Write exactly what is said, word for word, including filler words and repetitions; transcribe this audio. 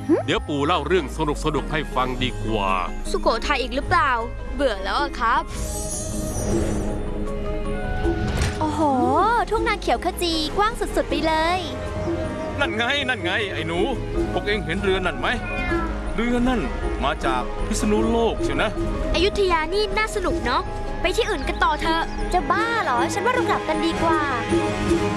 เดี๋ยวปู่เล่าเรื่องสนุกสนุกให้ฟังดีกว่าสุโขทัยอีกหรือเปล่าเบื่อแล้วอะครับโอ้โหทุ่งนาเขียวขจีกว้างสุดๆไปเลยนั่นไงนั่นไงไอ้หนูพวกเองเห็นเรือนั่นไหมเรือนั่นมาจากพิษณุโลกใช่ไหมอยุธยานี่น่าสนุกเนาะไปที่อื่นกันต่อเถอะจะบ้าเหรอฉันว่าเรากลับกันดีกว่า